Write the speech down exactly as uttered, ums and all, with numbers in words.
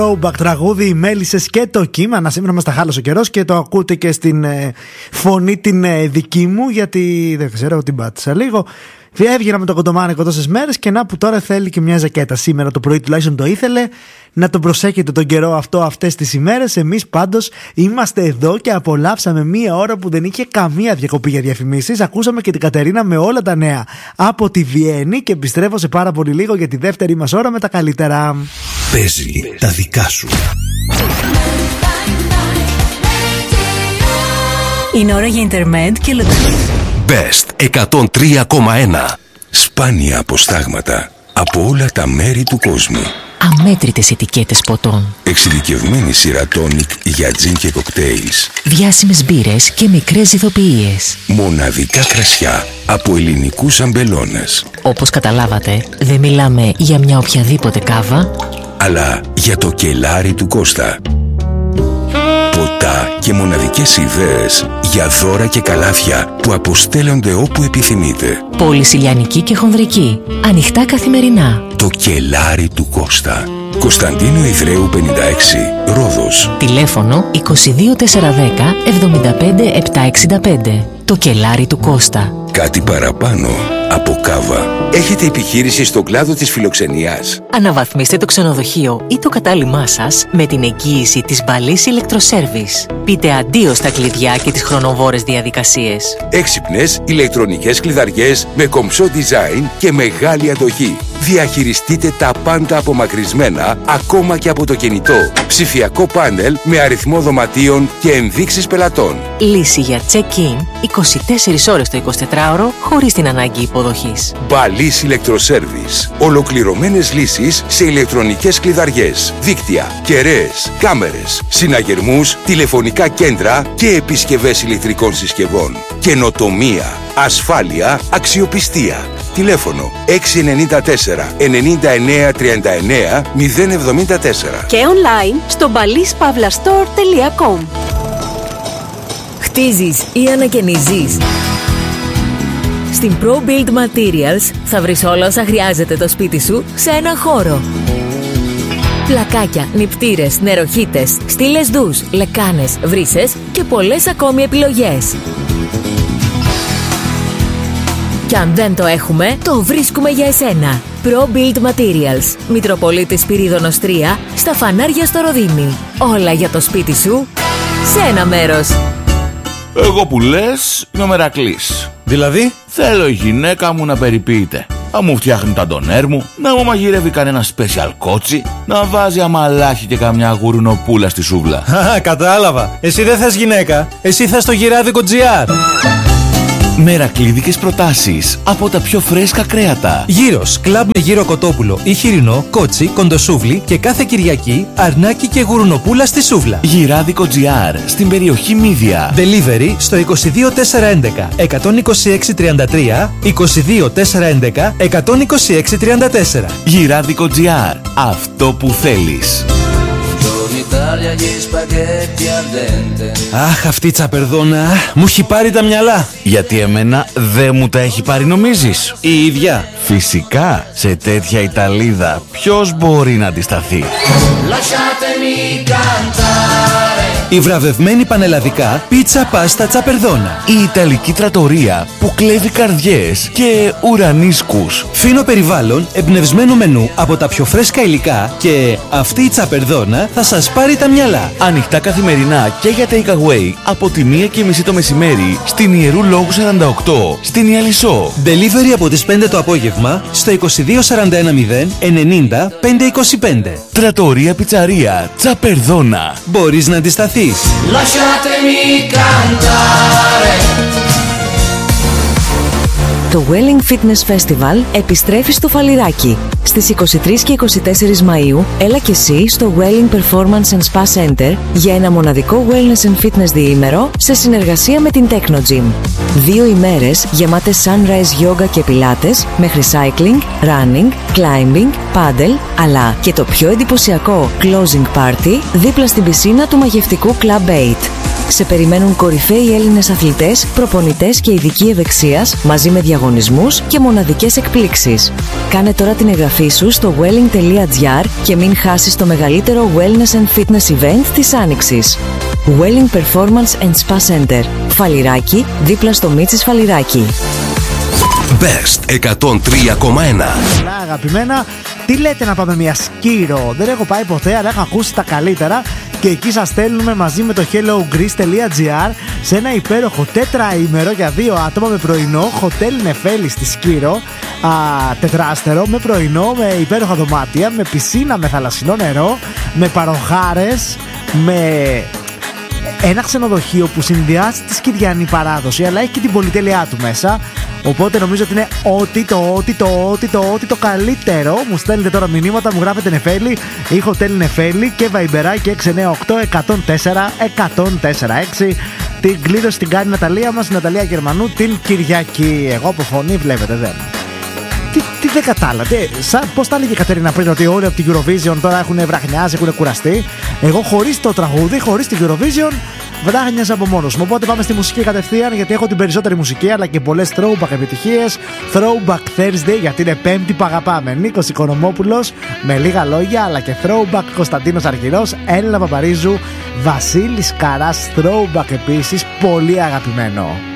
Throwback τραγούδι, οι Μέλισσες και το κύμα. Να σήμερα μας τα χάλασε ο καιρός και το ακούτε και στην ε, φωνή την ε, δική μου, γιατί δεν ξέρω, την πάτησα λίγο. Έβγαινα με το κοντομάνικο τόσες μέρες και να που τώρα θέλει και μια ζακέτα. Σήμερα το πρωί τουλάχιστον το ήθελε. Να τον προσέχετε τον καιρό αυτό αυτές τις ημέρες. Εμείς πάντως είμαστε εδώ και απολαύσαμε μία ώρα που δεν είχε καμία διακοπή για διαφημίσεις. Ακούσαμε και την Κατερίνα με όλα τα νέα από τη Βιέννη και επιστρέφω σε πάρα πολύ λίγο για τη δεύτερη μας ώρα με τα καλύτερα. Παίζει τα δικά σου. Είναι ώρα για Intermed και Best εκατόν τρία κόμμα ένα. Σπάνια αποστάγματα από όλα τα μέρη του κόσμου. Αμέτρητες ετικέτες ποτών. Εξειδικευμένη σειρά τόνικ για τζιν και κοκτέιλς. Διάσημες μπύρες και μικρές ηθοποιίες. Μοναδικά κρασιά από ελληνικούς αμπελώνες. Όπως καταλάβατε, δεν μιλάμε για μια οποιαδήποτε κάβα, αλλά για το κελάρι του Κώστα. Ποτά και μοναδικές ιδέες για δώρα και καλάθια που αποστέλλονται όπου επιθυμείτε. Πολυσιλιανική και χονδρική. Ανοιχτά καθημερινά. Το κελάρι του Κώστα. Κωνσταντίνου Ιδραίου πενήντα έξι, Ρόδος. Τηλέφωνο είκοσι δύο τετρακόσια δέκα εβδομήντα πέντε επτακόσια εξήντα πέντε. Το κελάρι του Κώστα. Κάτι παραπάνω από κάβα. Έχετε επιχείρηση στον κλάδο της φιλοξενίας? Αναβαθμίστε το ξενοδοχείο ή το κατάλημά σας με την εγγύηση της Ballis Electroservice. Πείτε αντίο στα κλειδιά και τις χρονοβόρες διαδικασίες. Έξυπνες ηλεκτρονικές κλειδαριές με κομψό design και μεγάλη αντοχή. Διαχειριστείτε τα πάντα απομακρυσμένα, ακόμα και από το κινητό. Ψηφιακό πάνελ με αριθμό δωματίων και ενδείξεις πελατών. Λύση για check-in είκοσι τέσσερις ώρες το εικοσιτετράωρο χωρίς την ανάγκη υποδοχής. Ballis Electroservice. Ολοκληρωμένες λύσεις σε ηλεκτρονικές κλειδαριές, δίκτυα, κεραίες, κάμερες, συναγερμούς, τηλεφωνικά κέντρα και επισκευές ηλεκτρικών συσκευών. Καινοτομία, ασφάλεια, αξιοπιστία. Τηλέφωνο έξι εννιά τέσσερα εννιά εννιά τριάντα εννιά μηδέν εβδομήντα τέσσερα και online στο ballis pavla store τελεία com. Χτίζεις ή ανακαινίζεις? Στην Pro Build Materials θα βρεις όλα όσα χρειάζεται το σπίτι σου σε ένα χώρο. Πλακάκια, νηπτήρες, νεροχύτες, στήλες ντους, λεκάνες, βρύσες και πολλές ακόμη επιλογές. Κι αν δεν το έχουμε, το βρίσκουμε για εσένα. Pro Build Materials. Μητροπολίτης Πυρίδωνος τρία, στα Φανάρια στο Ροδίμι. Όλα για το σπίτι σου σε ένα μέρος. Εγώ που λες είμαι ο Μερακλής. Δηλαδή? Θέλω η γυναίκα μου να περιποιείται. Να μου φτιάχνει τα ντονέρ μου, να μου μαγειρεύει κανένα special κότσι, να βάζει αμαλάχι και καμιά γουρνοπούλα στη σούβλα. Α, κατάλαβα. Εσύ δεν θες γυναίκα. Εσύ θες το γυράδικο τζι αρ. Μερακλίδικες προτάσεις από τα πιο φρέσκα κρέατα. Γύρος, κλαμπ με γύρο κοτόπουλο ή χοιρινό, κότσι, κοντοσούβλι και κάθε Κυριακή αρνάκι και γουρουνοπούλα στη σούβλα. Γυράδικο τζι αρ στην περιοχή Μύδια. Delivery στο είκοσι δύο τετρακόσια έντεκα εκατόν είκοσι έξι τριάντα τρία, είκοσι δύο τετρακόσια έντεκα εκατόν είκοσι έξι τριάντα τέσσερα. Γυράδικο τζι αρ. Αυτό που θέλεις. Αχ, αυτή η τσαπερδόνα μου έχει πάρει τα μυαλά. Γιατί εμένα δεν μου τα έχει πάρει, νομίζεις? Η ίδια. Φυσικά, σε τέτοια Ιταλίδα ποιος μπορεί να αντισταθεί? Η βραβευμένη πανελλαδικά πίτσα πάστα τσαπερδόνα. Η Ιταλική τρατορία που κλέβει καρδιές και ουρανίσκους. Φίνο περιβάλλον, εμπνευσμένο μενού από τα πιο φρέσκα υλικά και αυτή η τσαπερδόνα θα σας πάρει τα μυαλά. Ανοιχτά καθημερινά και για takeaway από τη μία και μισή το μεσημέρι στην Ιερού Λόγου σαράντα οκτώ στην Ιαλισσό. Delivery από τις πέντε το απόγευμα στο είκοσι δύο σαράντα ένα μηδέν ενενήντα πεντακόσια είκοσι πέντε. Τρατορία πιτσαρία Τσαπερδόνα. Μπορείς να αντισταθείς. Lasciatemi cantare. Το Welling Fitness Festival επιστρέφει στο Φαλιράκι. Στις είκοσι τρεις και είκοσι τέσσερις Μαΐου, έλα και εσύ στο Welling Performance and Spa Center για ένα μοναδικό Wellness and Fitness διήμερο σε συνεργασία με την Techno Gym. Δύο ημέρες γεμάτες sunrise yoga και πιλάτες, μέχρι cycling, running, climbing, paddle, αλλά και το πιο εντυπωσιακό closing party δίπλα στην πισίνα του μαγευτικού Club eight. Σε περιμένουν κορυφαίοι Έλληνες αθλητές, προπονητές και ειδικοί ευεξίας, μαζί με διαγωνισμούς και μοναδικές εκπλήξεις. Κάνε τώρα την εγγραφή σου στο welling τελεία gr και μην χάσεις το μεγαλύτερο wellness and fitness event της Άνοιξης. Welling Performance and Spa Center. Φαλιράκι, δίπλα στο Μίτσης Φαλιράκι. Best εκατόν τρία κόμμα ένα. Καλά, αγαπημένα, τι λέτε να πάμε μια Σκύρο? Δεν έχω πάει ποτέ, αλλά έχω ακούσει τα καλύτερα. Και εκεί σας στέλνουμε μαζί με το hello greece τελεία gr σε ένα υπέροχο τετραήμερο για δύο άτομα με πρωινό χοτέλ Νεφέλη στη Σκύρο. Α, τετράστερο με πρωινό, με υπέροχα δωμάτια, με πισίνα, με θαλασσινό νερό, με παροχάρες, με ένα ξενοδοχείο που συνδυάζει τη σκυριανή παράδοση, αλλά έχει και την πολυτέλειά του μέσα. Οπότε νομίζω ότι είναι ό,τι το ό,τι το ό,τι το ό,τι το καλύτερο. Μου στέλνετε τώρα μηνύματα, μου γράφετε Νεφέλη ή Χοτέλ Νεφέλη και βαϊμπεράκι έξι εννιά οκτώ εκατόν τέσσερα εκατόν τέσσερα έξι. Την κλήρωση την κάνει η Ναταλία μας, η Ναταλία Γερμανού, την Κυριακή. Εγώ από φωνή βλέπετε δεν. Τι, τι δεν κατάλαβε. Πώς τα έλεγε η Κατερίνα πριν ότι όλοι από την Eurovision τώρα έχουν βραχνιάσει, έχουν κουραστεί. Εγώ χωρίς το τραγούδι, χωρίς την Eurovision, βράχνιασα από μόνος μου. Οπότε πάμε στη μουσική κατευθείαν, γιατί έχω την περισσότερη μουσική αλλά και πολλές throwback επιτυχίες. Throwback Thursday, γιατί είναι Πέμπτη που αγαπάμε. Νίκος Οικονομόπουλος με λίγα λόγια, αλλά και throwback Κωνσταντίνος Αργυρός, Έλληνα Παπαρίζου, Βασίλης Καράς, throwback επίσης, πολύ αγαπημένο.